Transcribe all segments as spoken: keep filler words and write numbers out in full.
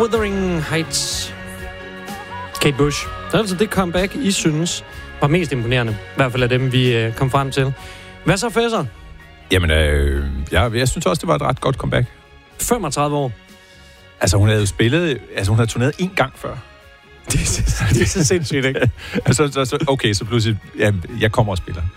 Wuthering Heights. Kate Bush. Det er altså det comeback, I synes var mest imponerende. I hvert fald af dem, vi øh, kom frem til. Hvad så, Fesser? Jamen, øh, ja, jeg synes også, det var et ret godt comeback. femogtredive år. Altså, hun havde jo spillet... Altså, hun havde turneret én gang før. Det er, det er så sindssygt, ikke? altså, så, så, okay, så pludselig... Ja, jeg kommer og spiller.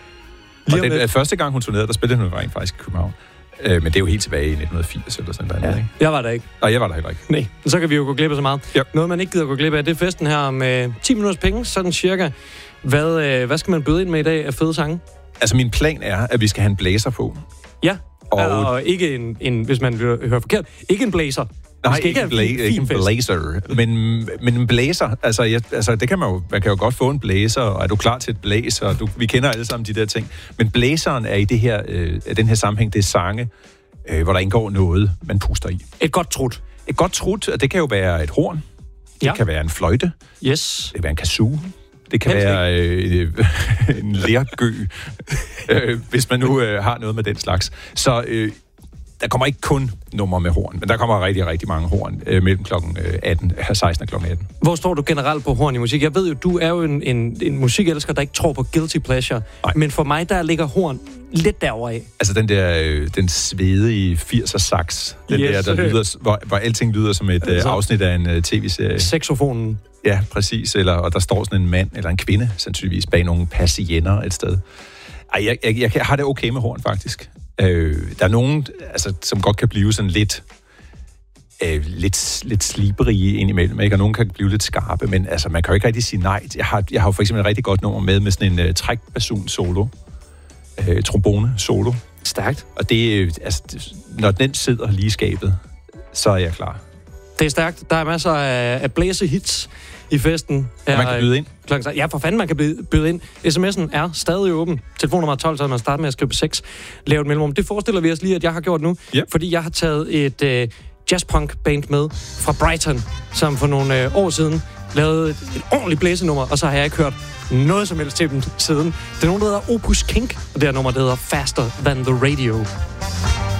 Og den, øh, første gang, hun turnerede, der spillede hun rent faktisk i København. Øh, men det er jo helt tilbage i nitten firs eller sådan noget. Ja. Ikke? Jeg var der ikke. Nej, jeg var der heller ikke. Nej, så kan vi jo gå glip af så meget. Ja. Noget, man ikke gider gå glip af, det er festen her med ti minutters penge, sådan cirka. Hvad, øh, hvad skal man byde ind med i dag af fede sange? Altså, min plan er, at vi skal have en blæser på. Ja, og, og ikke en, en, hvis man hører forkert, ikke en blazer. Nej, ikke en, bla- ikke en blazer, men, men en blæser. Altså, jeg, altså, det kan man jo, man kan jo godt få en blæser, og er du klar til et blæser? Du, vi kender alle sammen de der ting. Men blæseren er i det her, øh, den her sammenhæng, det er sange, øh, hvor der indgår noget, man puster i. Et godt trut. Et godt trut, det kan jo være et horn. Det ja. kan være en fløjte. Yes. Det kan være en kazoo. Det kan Helst være øh, en lergø, øh, hvis man nu øh, har noget med den slags. Så øh, der kommer ikke kun nummer med horn, men der kommer rigtig, rigtig mange horn øh, mellem klokken atten, seksten og klokken atten. Hvor står du generelt på horn i musik? Jeg ved jo, du er jo en, en, en musikelsker, der ikke tror på guilty pleasure. Nej. Men for mig, der ligger horn lidt derovre af. Altså den der, øh, den svedige firser sax, den yes. der, der lyder, hvor, hvor alting lyder som et altså, øh, afsnit af en øh, tv-serie. Saxofonen. Ja, præcis. Eller, og der står sådan en mand eller en kvinde, sandsynligvis, bag nogle persienner et sted. Ej, jeg, jeg, jeg har det okay med horn, faktisk. Øh, der er nogen, altså, som godt kan blive sådan lidt, øh, lidt, lidt sliberige indimellem, ikke? Og nogen kan blive lidt skarpe, men altså, man kan jo ikke rigtig sige nej. Jeg har, jeg har jo for eksempel et rigtig godt nummer med, med sådan en uh, trækbasun-solo. Øh, trombone-solo. Stærkt. Og det, altså, det, når den sidder lige i skabet, så er jeg klar. Det er stærkt. Der er masser af, af blæsehits i festen. Er, man kan byde ind. Klokken, ja, for fanden, man kan byde ind. sms'en er stadig åben. Telefonnummer tolv, så man starter med at skrive seks. Lav et mellemrum. Det forestiller vi os lige, at jeg har gjort nu. Yep. Fordi jeg har taget et øh, jazzpunk-band med fra Brighton, som for nogle øh, år siden lavede et, et ordentligt blæsenummer, og så har jeg ikke hørt noget som helst til dem siden. Det er nogen, der hedder Opus Kink, og det her nummer, der hedder Faster Than The Radio.